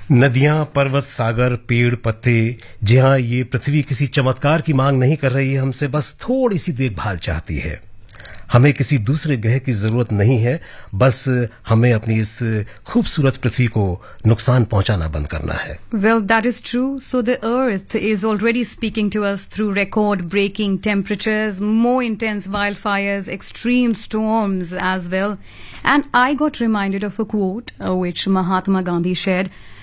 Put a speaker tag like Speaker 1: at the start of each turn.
Speaker 1: नदियां, पर्वत, सागर, पेड़, पत्ते, जी हाँ, ये पृथ्वी किसी चमत्कार की मांग नहीं कर रही है हमसे, बस थोड़ी सी देखभाल चाहती है। हमें किसी दूसरे ग्रह की जरूरत नहीं है, बस हमें अपनी इस खूबसूरत पृथ्वी को नुकसान पहुंचाना बंद करना है।
Speaker 2: Well, that is true. So the Earth is already speaking to us through record-breaking temperatures, more intense wildfires, extreme storms as well. And I got reminded of a quote which Mahatma Gandhi shared.